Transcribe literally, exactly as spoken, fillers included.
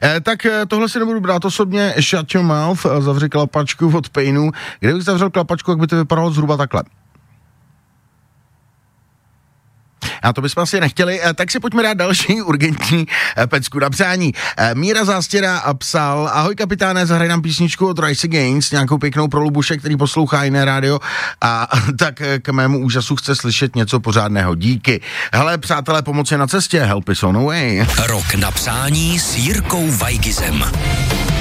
E, tak e, tohle si nebudu brát osobně. Shut your mouth, zavři klapačku od Painu. Kdybych zavřel klapačku, jak by to vypadalo zhruba takhle. A to bychom asi nechtěli, tak si pojďme dát další urgentní pecku na přání. Míra Zástěra psal: ahoj kapitáne, zahraj nám písničku od Rise Against, nějakou pěknou pro Lubuše, který poslouchá jiné rádio a tak k mému úžasu chce slyšet něco pořádného. Díky. Hele, přátelé, pomoc je na cestě, help is on the way. Rok na přání s Jirkou Weigizem.